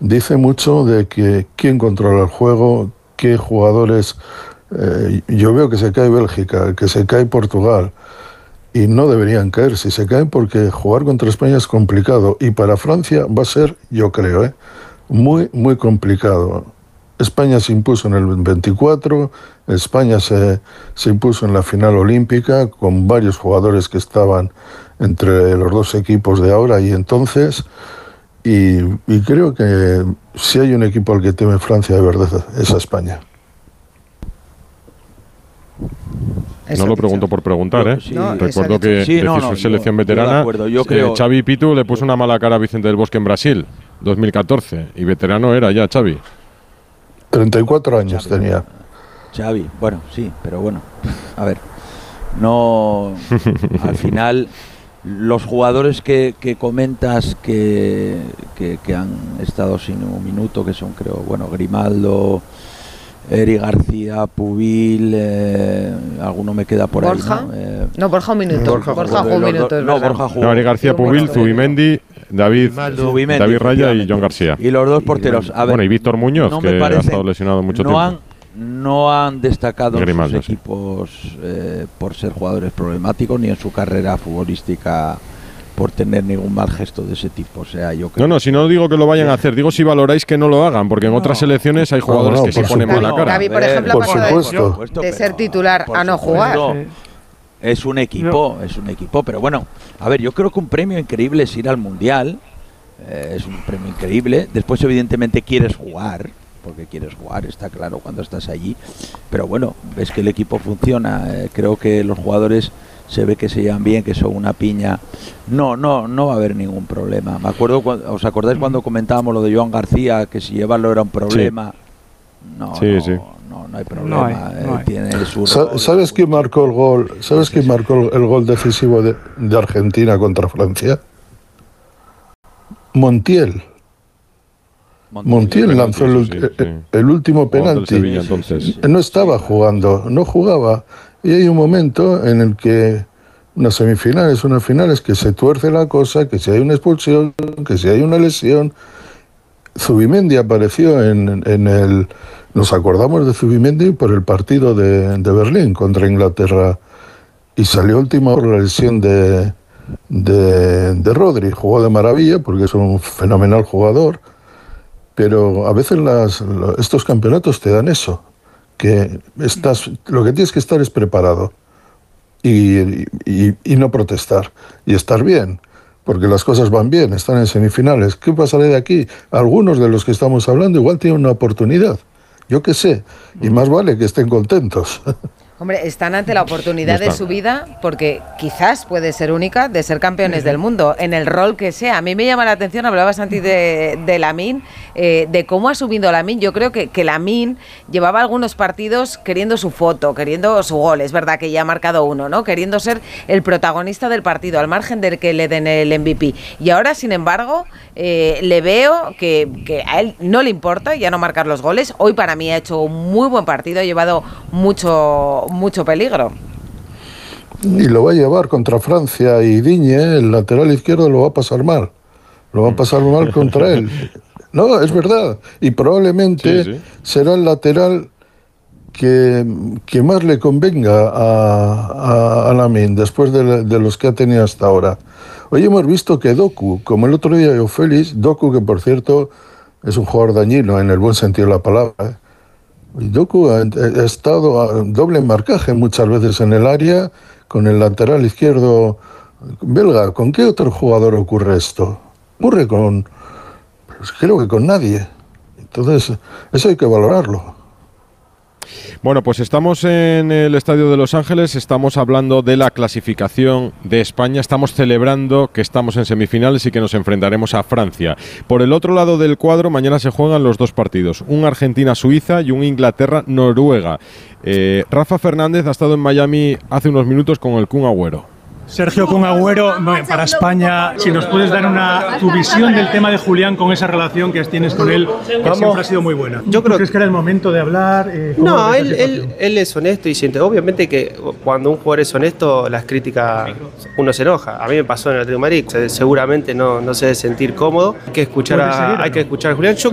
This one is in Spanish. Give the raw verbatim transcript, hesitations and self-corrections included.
dice mucho de que quién controla el juego, qué jugadores. Eh, yo veo que se cae Bélgica, que se cae Portugal, y no deberían caer. Si se caen, porque jugar contra España es complicado, y para Francia va a ser, yo creo, eh, muy, muy complicado. España se impuso en el veinticuatro, España se, se impuso en la final olímpica con varios jugadores que estaban entre los dos equipos de ahora y entonces, y, y creo que si hay un equipo al que teme Francia de verdad es a España. No lo pregunto por preguntar, ¿eh? Sí, no, recuerdo que sí, de no, su no, selección yo, veterana, yo yo creo, eh, Xavi Pitu le puso una mala cara a Vicente del Bosque en Brasil, dos mil catorce, y veterano era ya Xavi. treinta y cuatro años Xavi, tenía. Xavi, bueno, sí, pero bueno, a ver, no, al final, los jugadores que, que comentas que, que, que han estado sin un minuto, que son, creo, bueno, Grimaldo, Eri García, Pubil, eh, alguno me queda por Borja. ahí, ¿no? Eh, no, Borja un minuto. Borja, Borja jugó un minuto. No, Borja jugó. No, Eri García, Pubil, Zubimendi, David, Zubimendi, David Raya y John García. Y los dos porteros. A ver, bueno, y Víctor Muñoz, no que parece, ha estado lesionado mucho no tiempo. Han, no han destacado Grimaldo, en sus equipos eh, por ser jugadores problemáticos, ni en su carrera futbolística por tener ningún mal gesto de ese tipo. O sea, yo creo no, no, si no digo que lo vayan a hacer, digo si valoráis que no lo hagan, porque en no. otras selecciones hay jugadores no, no, que se ponen mala cara. Gavi, por ejemplo, por pasó supuesto. de, de ser titular a no jugar. Es un equipo, es un equipo, pero bueno, a ver, yo creo que un premio increíble es ir al Mundial, eh, es un premio increíble. Después, evidentemente, quieres jugar, porque quieres jugar, está claro, cuando estás allí, pero bueno, ves que el equipo funciona, eh, creo que los jugadores se ve que se llevan bien, que son una piña. No, no, no va a haber ningún problema. Me acuerdo, ¿os acordáis cuando comentábamos lo de Joan García, que si llevarlo era un problema? Sí. No, sí, no, sí. no, no hay problema. No hay, no hay. Tiene su ¿Sabes quién marcó el gol? ¿Sabes quién marcó el gol decisivo de, de Argentina contra Francia? Montiel. Montiel, Montiel lanzó el, sí, sí. el último penalti. Sevilla, entonces. Sí, sí, sí. No estaba jugando, no jugaba. Y hay un momento en el que unas semifinales, unas finales, que se tuerce la cosa, que si hay una expulsión, que si hay una lesión. Zubimendi apareció en, en el... Nos acordamos de Zubimendi por el partido de, de Berlín contra Inglaterra. Y salió último por la lesión de, de, de Rodri. Jugó de maravilla porque es un fenomenal jugador. Pero a veces las, estos campeonatos te dan eso. Que estás, lo que tienes que estar es preparado y, y, y no protestar y estar bien, porque las cosas van bien, están en semifinales. ¿Qué pasará de aquí? Algunos de los que estamos hablando igual tienen una oportunidad, yo qué sé, y más vale que estén contentos. Hombre, están ante la oportunidad de su vida, porque quizás puede ser única, de ser campeones del mundo, en el rol que sea. A mí me llama la atención, hablabas antes de, de Lamine, eh, de cómo ha subido Lamine. Yo creo que, que Lamine llevaba algunos partidos queriendo su foto, queriendo su gol, es verdad que ya ha marcado uno, ¿no? Queriendo ser el protagonista del partido, al margen de que le den el M V P. Y ahora, sin embargo, eh, le veo que, que a él no le importa ya no marcar los goles. Hoy para mí ha hecho un muy buen partido, ha llevado mucho... mucho peligro. Y lo va a llevar contra Francia, y Digne, el lateral izquierdo, lo va a pasar mal. Lo va a pasar mal contra él. No, es verdad. Y probablemente sí, sí. será el lateral que, que más le convenga a, a, a Lamine, después de, de los que ha tenido hasta ahora. Hoy hemos visto que Doku, como el otro día yo Félix, Doku, que por cierto es un jugador dañino en el buen sentido de la palabra, ¿eh? Doku ha, ha estado a doble marcaje muchas veces en el área con el lateral izquierdo belga. ¿Con qué otro jugador ocurre esto? Ocurre con, pues creo que con nadie. Entonces, eso hay que valorarlo. Bueno, pues estamos en el Estadio de Los Ángeles, estamos hablando de la clasificación de España, estamos celebrando que estamos en semifinales y que nos enfrentaremos a Francia. Por el otro lado del cuadro, mañana se juegan los dos partidos, un Argentina-Suiza y un Inglaterra-Noruega. Eh, Rafa Fernández ha estado en Miami hace unos minutos con el Kun Agüero. Sergio Kun Agüero, para España, si nos puedes dar una tu visión del tema de Julián con esa relación que tienes con él, que Vamos. siempre ha sido muy buena. Yo creo ¿Crees que era el momento de hablar? Eh, no, él, él, él es honesto y siente. Obviamente que cuando un jugador es honesto, las críticas, uno se enoja. A mí me pasó en el Atlético de Madrid. Seguramente no, no se debe sentir cómodo. Hay que escuchar a, hay que escuchar a Julián. Yo